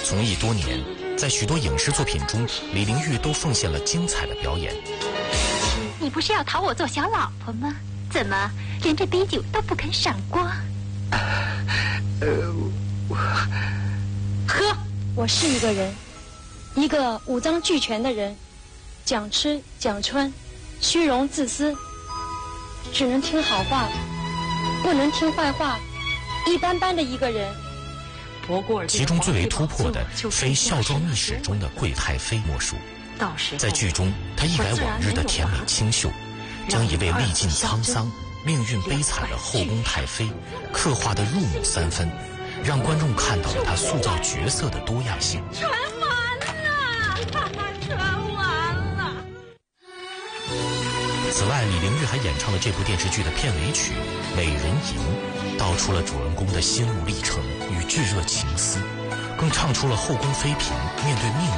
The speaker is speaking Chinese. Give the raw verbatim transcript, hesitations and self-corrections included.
从艺多年，在许多影视作品中，李玲玉都奉献了精彩的表演。 你不是要讨我做小老婆吗？怎么连这杯酒都不肯赏光？ 呃，我喝。我是一个人，一个五脏俱全的人，讲吃讲穿，虚荣自私，只能听好话，不能听坏话，一般般的一个人。 其中最为突破的，非孝庄秘史中的贵太妃莫属。在剧中，她一改往日的甜美清秀，将一位历尽沧桑、命运悲惨的后宫太妃刻画得入木三分，让观众看到了她塑造角色的多样性。 传完了，传完了。 此外，李玲玉还演唱了这部电视剧的片尾曲《美人吟》，道出了主人公的心路历程与炙热情思，更唱出了后宫妃嫔面对命